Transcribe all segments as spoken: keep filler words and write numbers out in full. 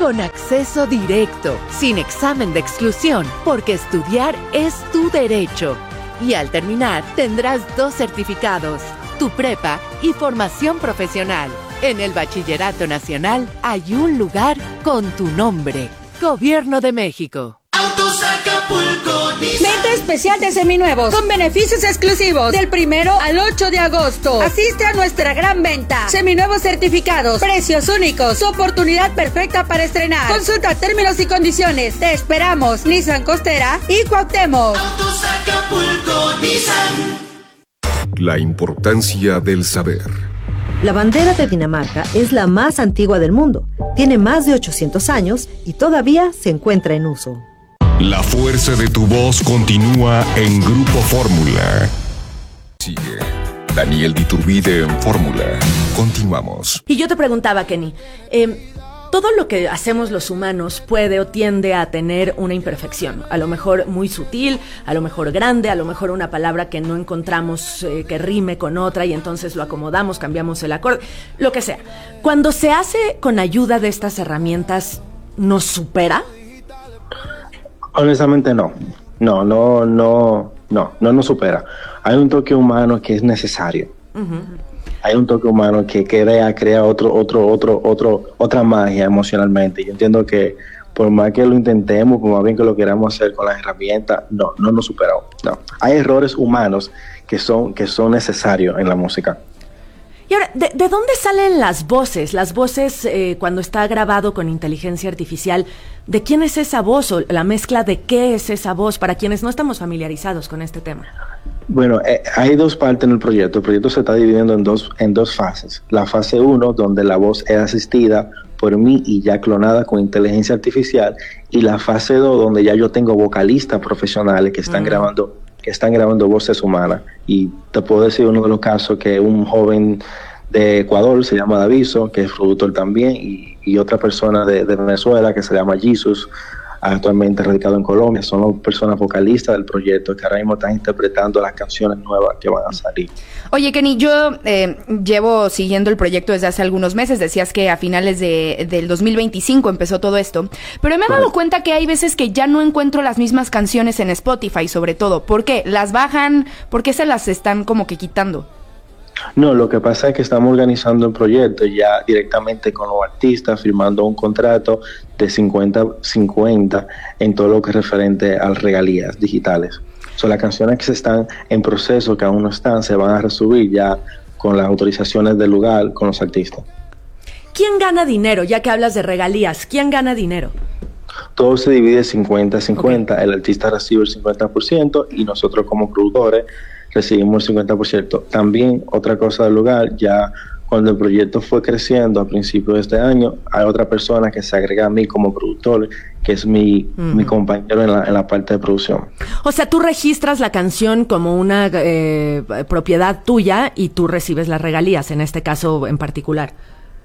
con acceso directo, sin examen de exclusión, porque estudiar es tu derecho. Y al terminar, tendrás dos certificados, tu prepa y formación profesional. En el Bachillerato Nacional hay un lugar con tu nombre. Gobierno de México. Autos Acapulco, Venta especial de seminuevos con beneficios exclusivos del primero al ocho de agosto. Asiste a nuestra gran venta. Seminuevos certificados, precios únicos, su oportunidad perfecta para estrenar. Consulta términos y condiciones. Te esperamos. Nissan Costera y Cuauhtémoc. Autos Acapulco, Nissan. La importancia del saber. La bandera de Dinamarca es la más antigua del mundo. Tiene más de ochocientos años y todavía se encuentra en uso. La fuerza de tu voz continúa en Grupo Fórmula. Sigue Daniel Diturbide en Fórmula. Continuamos. Y yo te preguntaba, Kenny, eh, todo lo que hacemos los humanos puede o tiende a tener una imperfección, a lo mejor muy sutil, a lo mejor grande, a lo mejor una palabra que no encontramos eh, que rime con otra y entonces lo acomodamos, cambiamos el acorde, lo que sea. Cuando se hace con ayuda de estas herramientas, ¿nos supera? Honestamente no, no, no, no, no, no nos supera. Hay un toque humano que es necesario. Uh-huh. Hay un toque humano que crea, crea otro, otro, otro, otro, otra magia emocionalmente. Yo entiendo que por más que lo intentemos, por más bien que lo queramos hacer con las herramientas, no, no nos superamos. No, hay errores humanos que son, que son necesarios en la música. Y ahora, ¿de, de dónde salen las voces? Las voces eh, cuando está grabado con inteligencia artificial, ¿de quién es esa voz o la mezcla de qué es esa voz para quienes no estamos familiarizados con este tema? Bueno, eh, hay dos partes en el proyecto. El proyecto se está dividiendo en dos, en dos fases. La fase uno, donde la voz es asistida por mí y ya clonada con inteligencia artificial, y la fase dos, donde ya yo tengo vocalistas profesionales que están mm. grabando que están grabando voces humanas. Y te puedo decir uno de los casos que un joven de Ecuador se llama Daviso, que es productor también, y, y otra persona de, de Venezuela que se llama Jesus, actualmente radicado en Colombia. Son las personas vocalistas del proyecto que ahora mismo están interpretando las canciones nuevas que van a salir. Oye, Kenny, yo eh, llevo siguiendo el proyecto desde hace algunos meses. Decías que a finales de, del dos mil veinticinco empezó todo esto, pero me he dado cuenta que hay veces que ya no encuentro las mismas canciones en Spotify, sobre todo. ¿Por qué? ¿Las bajan? ¿Por qué se las están como que quitando? No, lo que pasa es que estamos organizando el proyecto ya directamente con los artistas, firmando un contrato de cincuenta cincuenta en todo lo que es referente a las regalías digitales. Son las canciones que se están en proceso, que aún no están, se van a resubir ya con las autorizaciones del lugar, con los artistas. ¿Quién gana dinero? Ya que hablas de regalías, ¿quién gana dinero? Todo se divide cincuenta cincuenta, okay. El artista recibe el cincuenta por ciento y nosotros como productores recibimos el cincuenta por ciento. También otra cosa del lugar, ya cuando el proyecto fue creciendo a principios de este año, hay otra persona que se agrega a mí como productor, que es mi, mm. mi compañero en la, en la parte de producción. O sea, tú registras la canción como una eh, propiedad tuya y tú recibes las regalías, en este caso en particular.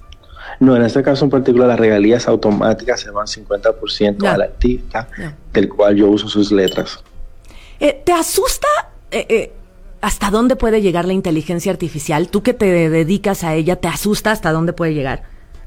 No, en este caso en particular las regalías automáticas se van cincuenta por ciento yeah. al artista, yeah. del cual yo uso sus letras. Eh, ¿Te asusta eh, eh, hasta dónde puede llegar la inteligencia artificial? Tú que te dedicas a ella, ¿te asusta hasta dónde puede llegar?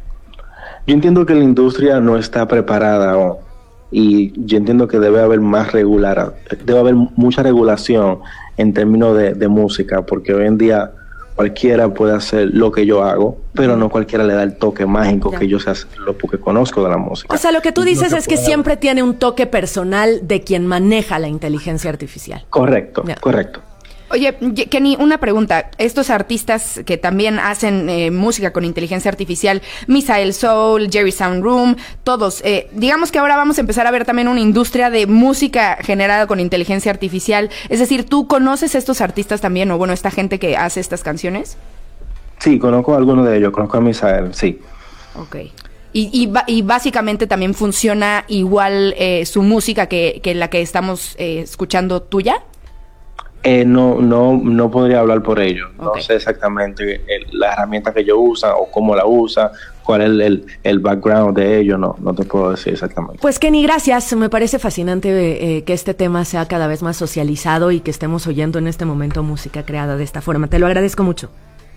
Yo entiendo que la industria no está preparada oh, y yo entiendo que debe haber más regular, debe haber mucha regulación en términos de, de música, porque hoy en día cualquiera puede hacer lo que yo hago, pero no cualquiera le da el toque mágico ya. que yo sé hacerlo porque conozco de la música. O sea, lo que tú dices no es que puede... siempre tiene un toque personal de quien maneja la inteligencia artificial. Correcto, ya. correcto. Oye, Kenny, una pregunta. Estos artistas que también hacen eh, música con inteligencia artificial, Misael Soul, Jerry Sound Room, todos, eh, digamos que ahora vamos a empezar a ver también una industria de música generada con inteligencia artificial. Es decir, ¿tú conoces estos artistas también, o bueno, esta gente que hace estas canciones? Sí, conozco a algunos de ellos, conozco a Misael, sí. Ok. Y, y, y básicamente también funciona igual eh, su música que, que la que estamos eh, escuchando tuya. Eh, no, no, no podría hablar por ello. No okay. sé exactamente el, la herramienta que ellos usan o cómo la usan, cuál es el, el, el background de ellos, no, no te puedo decir exactamente. Pues Kenny, gracias. Me parece fascinante eh, que este tema sea cada vez más socializado y que estemos oyendo en este momento música creada de esta forma. Te lo agradezco mucho.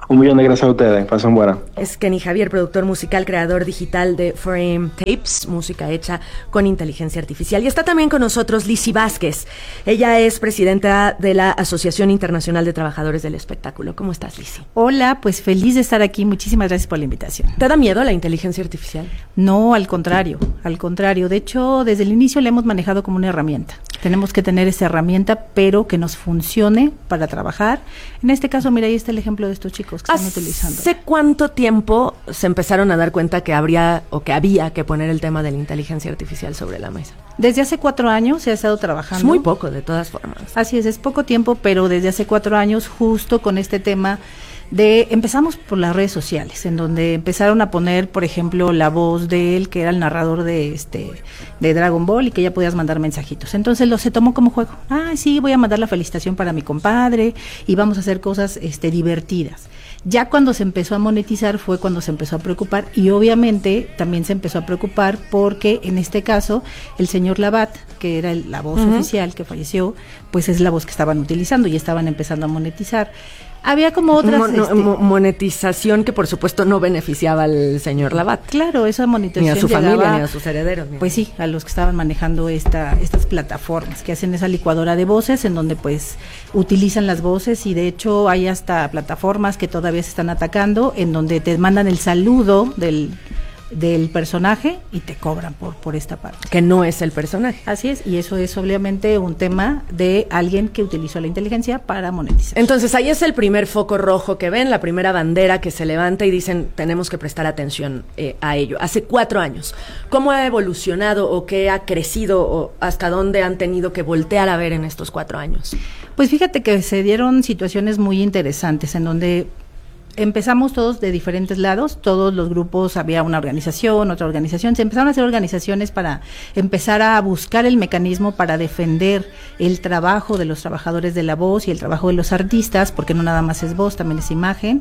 Un millón de gracias a ustedes, pasen buena. Es Kenny Javier, productor musical, creador digital de Frame Tapes, música hecha con inteligencia artificial. Y está también con nosotros Lizzy Vázquez. Ella es presidenta de la Asociación Internacional de Trabajadores del Espectáculo. ¿Cómo estás, Lizzy? Hola, pues feliz de estar aquí. Muchísimas gracias por la invitación. ¿Te da miedo la inteligencia artificial? No, al contrario, al contrario. De hecho, desde el inicio la hemos manejado como una herramienta. Tenemos que tener esa herramienta, pero que nos funcione para trabajar. En este caso, mira, ahí está el ejemplo de estos chicos que están utilizando. ¿Hace cuánto tiempo se empezaron a dar cuenta que habría o que había que poner el tema de la inteligencia artificial sobre la mesa? Desde hace cuatro años se ha estado trabajando. Es muy poco, de todas formas. Así es, es poco tiempo, pero desde hace cuatro años justo con este tema de, empezamos por las redes sociales, en donde empezaron a poner, por ejemplo, la voz de él, que era el narrador de este de Dragon Ball, y que ya podías mandar mensajitos. Entonces lo se tomó como juego. Ah, sí, voy a mandar la felicitación para mi compadre, y vamos a hacer cosas este divertidas. Ya cuando se empezó a monetizar fue cuando se empezó a preocupar, y obviamente también se empezó a preocupar porque en este caso el señor Labat, que era el, la voz uh-huh. oficial que falleció, pues es la voz que estaban utilizando y estaban empezando a monetizar. Había como otras... Mon, este, monetización que por supuesto no beneficiaba al señor Labat. Claro, esa monetización ni a su llegaba, familia, ni a sus herederos. Pues sí, a los que estaban manejando esta estas plataformas, que hacen esa licuadora de voces, en donde pues utilizan las voces, y de hecho hay hasta plataformas que todavía se están atacando, en donde te mandan el saludo del... del personaje y te cobran por por esta parte. Que no es el personaje. Así es, y eso es obviamente un tema de alguien que utilizó la inteligencia para monetizar. Entonces ahí es el primer foco rojo que ven, la primera bandera que se levanta y dicen, tenemos que prestar atención eh, a ello. Hace cuatro años, ¿cómo ha evolucionado o qué ha crecido o hasta dónde han tenido que voltear a ver en estos cuatro años? Pues fíjate que se dieron situaciones muy interesantes en donde empezamos todos de diferentes lados, todos los grupos, había una organización, otra organización, se empezaron a hacer organizaciones para empezar a buscar el mecanismo para defender el trabajo de los trabajadores de la voz y el trabajo de los artistas, porque no nada más es voz, también es imagen,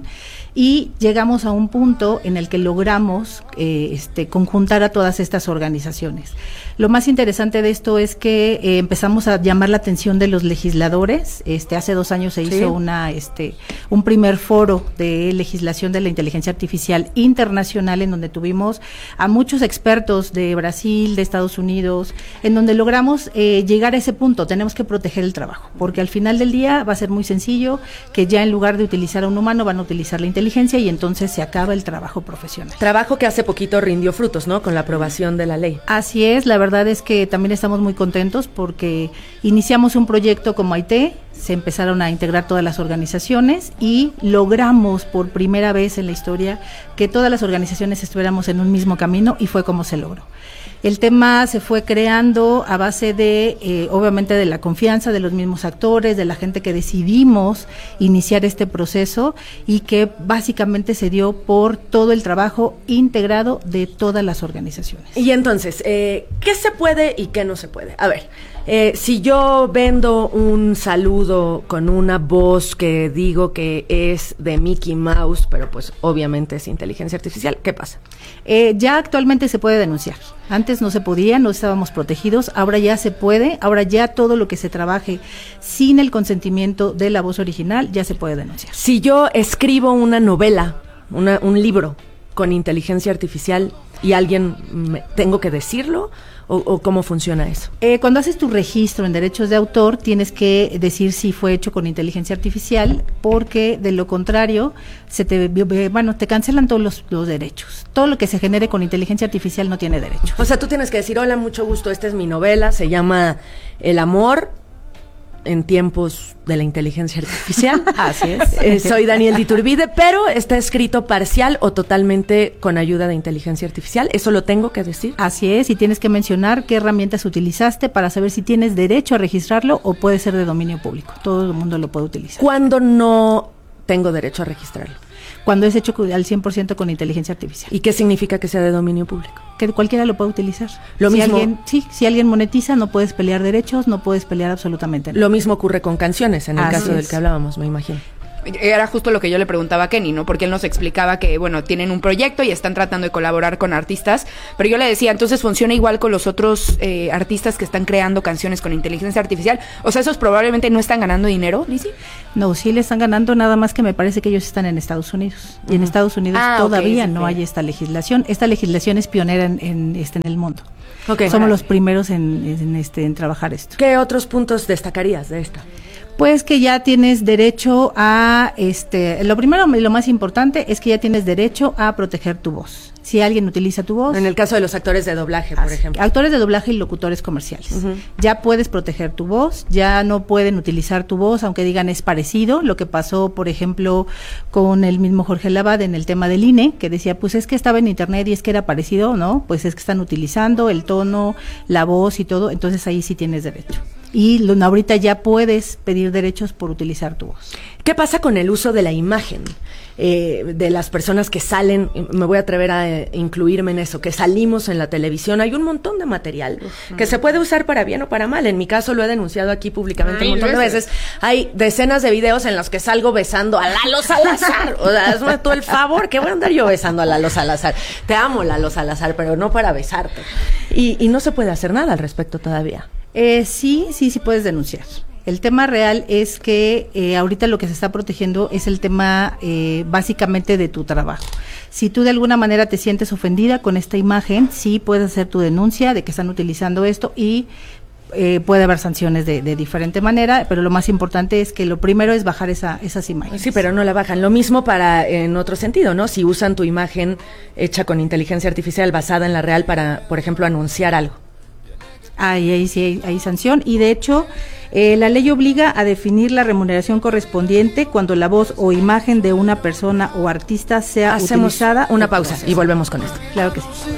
y llegamos a un punto en el que logramos eh, este, conjuntar a todas estas organizaciones. Lo más interesante de esto es que eh, empezamos a llamar la atención de los legisladores. Este, hace dos años se hizo ¿Sí? una, este, un primer foro de legislación de la inteligencia artificial internacional, en donde tuvimos a muchos expertos de Brasil, de Estados Unidos, en donde logramos eh, llegar a ese punto. Tenemos que proteger el trabajo, porque al final del día va a ser muy sencillo que ya en lugar de utilizar a un humano van a utilizar la inteligencia, y entonces se acaba el trabajo profesional. Trabajo que hace poquito rindió frutos, ¿no? Con la aprobación de la ley. Así es, la verdad es que también estamos muy contentos porque iniciamos un proyecto como A I T, se empezaron a integrar todas las organizaciones y logramos por primera vez en la historia que todas las organizaciones estuviéramos en un mismo camino, y fue como se logró. El tema se fue creando a base de, eh, obviamente, de la confianza de los mismos actores, de la gente que decidimos iniciar este proceso, y que básicamente se dio por todo el trabajo integrado de todas las organizaciones. Y entonces, eh, ¿qué se puede y qué no se puede? A ver, eh, si yo vendo un saludo con una voz que digo que es de Mickey Mouse, pero pues obviamente es inteligencia artificial, ¿qué pasa? Eh, ya actualmente se puede denunciar. Antes no se podía, no estábamos protegidos, ahora ya se puede, ahora ya todo lo que se trabaje sin el consentimiento de la voz original ya se puede denunciar. Si yo escribo una novela, una, un libro con inteligencia artificial y alguien, me, ¿tengo que decirlo? ¿O, o cómo funciona eso? Eh, cuando haces tu registro en derechos de autor, tienes que decir si fue hecho con inteligencia artificial, porque de lo contrario, se te bueno, te cancelan todos los, los derechos. Todo lo que se genere con inteligencia artificial no tiene derechos. O sea, tú tienes que decir, hola, mucho gusto, esta es mi novela, se llama El amor en tiempos de la inteligencia artificial. Así es. Eh, soy Daniel Diturbide, pero está escrito parcial o totalmente con ayuda de inteligencia artificial. ¿Eso lo tengo que decir? Así es, y tienes que mencionar qué herramientas utilizaste para saber si tienes derecho a registrarlo o puede ser de dominio público. Todo el mundo lo puede utilizar. ¿Cuándo no tengo derecho a registrarlo? Cuando es hecho al cien por ciento con inteligencia artificial. ¿Y qué significa que sea de dominio público? Que cualquiera lo puede utilizar. Lo si mismo, alguien, sí, si alguien monetiza, no puedes pelear derechos, no puedes pelear absolutamente nada. Lo mismo ocurre con canciones, en el Así caso es. del que hablábamos, me imagino. era justo lo que yo le preguntaba a Kenny, ¿no? Porque él nos explicaba que, bueno, tienen un proyecto y están tratando de colaborar con artistas, pero yo le decía, entonces funciona igual con los otros eh, artistas que están creando canciones con inteligencia artificial. O sea, esos probablemente no están ganando dinero, Lizzy. No, sí le están ganando, nada más que me parece que ellos están en Estados Unidos. Y en Ujú. Estados Unidos Ah, todavía ok, sí, no sí. hay esta legislación. Esta legislación es pionera en, en, este, en el mundo. Ok. Somos los primeros en, en, este, en trabajar esto. ¿Qué otros puntos destacarías de esta? Pues que ya tienes derecho a, este, lo primero y lo más importante es que ya tienes derecho a proteger tu voz. Si alguien utiliza tu voz. En el caso de los actores de doblaje, por así, ejemplo. Actores de doblaje y locutores comerciales. Ujú. Ya puedes proteger tu voz, ya no pueden utilizar tu voz, aunque digan es parecido. Lo que pasó, por ejemplo, con el mismo Jorge Lavat en el tema del I N E, que decía, pues es que estaba en internet y es que era parecido, ¿no? Pues es que están utilizando el tono, la voz y todo, entonces ahí sí tienes derecho. Y lo, ahorita ya puedes pedir derechos por utilizar tu voz. ¿Qué pasa con el uso de la imagen? Eh, de las personas que salen, me voy a atrever a eh, incluirme en eso, que salimos en la televisión, hay un montón de material uh-huh. que se puede usar para bien o para mal. En mi caso lo he denunciado aquí públicamente Ay, un montón veces. de veces. Hay decenas de videos en los que salgo besando a Lalo Salazar. O sea, hazme tú el favor, que voy a andar yo besando a Lalo Salazar. Te amo, Lalo Salazar, pero no para besarte. Y, y no se puede hacer nada al respecto todavía. Eh, sí, sí, sí puedes denunciar. El tema real es que eh, ahorita lo que se está protegiendo es el tema eh, básicamente de tu trabajo. Si tú de alguna manera te sientes ofendida con esta imagen, sí puedes hacer tu denuncia de que están utilizando esto y eh, puede haber sanciones de, de diferente manera, pero lo más importante es que lo primero es bajar esa, esas imágenes. Sí, pero no la bajan. Lo mismo para en otro sentido, ¿no? Si usan tu imagen hecha con inteligencia artificial basada en la real para, por ejemplo, anunciar algo. Ahí, ahí sí hay, hay sanción y de hecho eh, la ley obliga a definir la remuneración correspondiente cuando la voz o imagen de una persona o artista sea Hacemos utilizada. una pausa y volvemos con esto. Claro que sí.